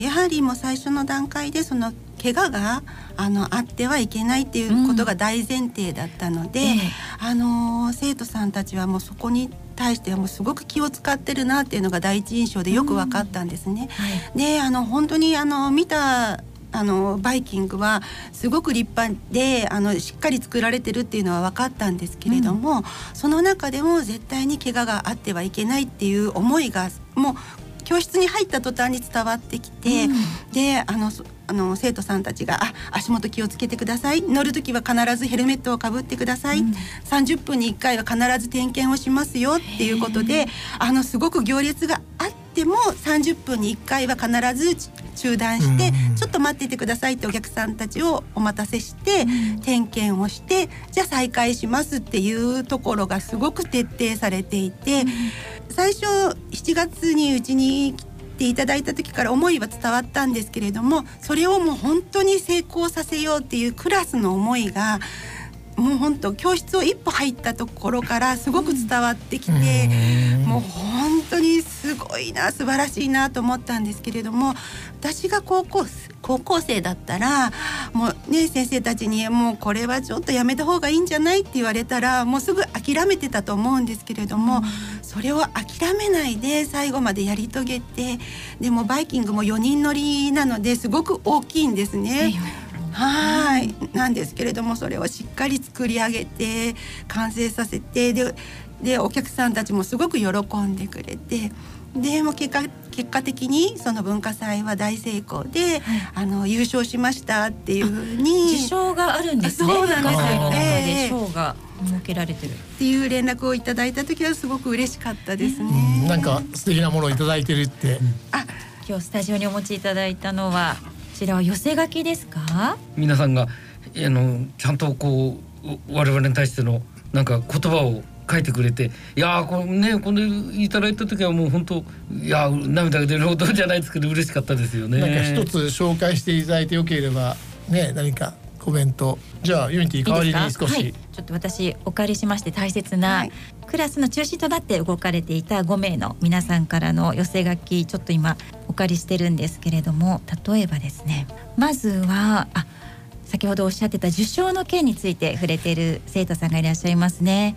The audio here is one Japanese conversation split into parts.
やはりもう最初の段階でその怪我があってはいけないっていうことが大前提だったので、生徒さんたちはもうそこに対してはもうすごく気を使ってるなっていうのが第一印象でよく分かったんですね。で本当に見たバイキングはすごく立派でしっかり作られてるっていうのは分かったんですけれども、その中でも絶対に怪我があってはいけないっていう思いがもう教室に入った途端に伝わってきて、で生徒さんたちが足元気をつけてください、乗るときは必ずヘルメットをかぶってください、30分に1回は必ず点検をしますよっていうことで、すごく行列があっても30分に1回は必ず中断して、ちょっと待っていてくださいってお客さんたちをお待たせして、点検をしてじゃあ再開しますっていうところがすごく徹底されていて、最初7月にうちに来ていただいた時から思いは伝わったんですけれども、それをもう本当に成功させようっていうクラスの思いがもう本当教室を一歩入ったところからすごく伝わってきて、もう本当にすごいな、素晴らしいなと思ったんですけれども、私が高校生だったらもうね、先生たちにもうこれはちょっとやめた方がいいんじゃないって言われたらもうすぐ諦めてたと思うんですけれども、それを諦めないで最後までやり遂げて、でもバイキングも4人乗りなのですごく大きいんですね。なんですけれども、それをしっかり作り上げて完成させて、でお客さんたちもすごく喜んでくれて、でも結果的にその文化祭は大成功で、優勝しましたっていう風に受賞があるんですね。 そうなんです。 文化祭の中で賞が設けられてるっていう連絡をいただいた時はすごく嬉しかったですね。 なんか素敵なものをいただいてるって、 今日スタジオにお持ちいただいたのはこちらは寄せ書きですか？ 皆さんがちゃんとこう我々に対してのなんか言葉を書いてくれて、いやこれいただいた時はもう本当涙が出るほどじゃないですけど嬉しかったですよね。 なんか一つ紹介していただいてよければね、何かコメント、じゃあユニティ代わりに少し、 ちょっと私お借りしまして、大切な、クラスの中心となって動かれていた5名の皆さんからの寄せ書き、ちょっと今お借りしてるんですけれども、例えばですね、まずは先ほどおっしゃってた受賞の件について触れている生徒さんがいらっしゃいますね。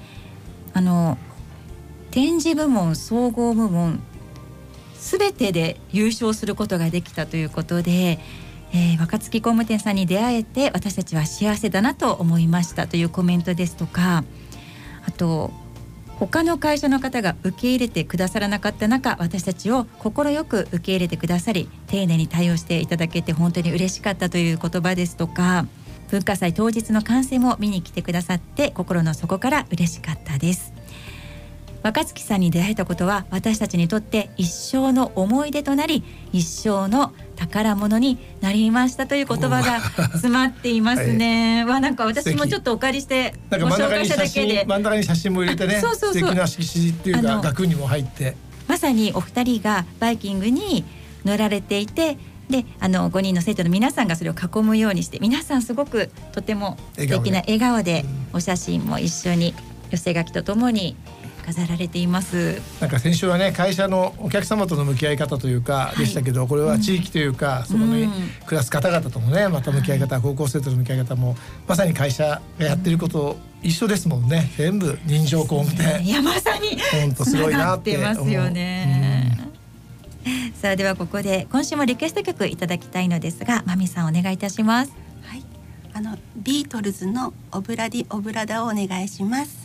展示部門、総合部門すべてで優勝することができたということで、若槻工務店さんに出会えて私たちは幸せだなと思いましたというコメントですとか、あと他の会社の方が受け入れてくださらなかった中、私たちを快く受け入れてくださり、丁寧に対応していただけて本当に嬉しかったという言葉ですとか、文化祭当日の観戦も見に来てくださって心の底から嬉しかったです。若槻さんに出会えたことは私たちにとって一生の思い出となり、一生の宝物になりましたという言葉が詰まっていますね。なんか私もちょっとお借りしてご紹介しただけで、 真ん中に写真も入れてね、素敵な色紙っていうか額にも入って、 まさにお二人がバイキングに乗られていて、で5人の生徒の皆さんがそれを囲むようにして、皆さんすごくとても素敵な笑顔でお写真も一緒に寄せ書きとともに飾られています。 なんか先週はね、会社のお客様との向き合い方というかでしたけど、これは地域というか、そこに暮らす方々ともね、また向き合い方、高校生との向き合い方もまさに会社がやってること一緒ですもんね。全部人情工務店、 いやまさに本当すごいなって思う。 ますよね。さあではここで今週もリクエスト曲いただきたいのですが、マミさんお願いいたします。 ビートルズのオブラディオブラダをお願いします。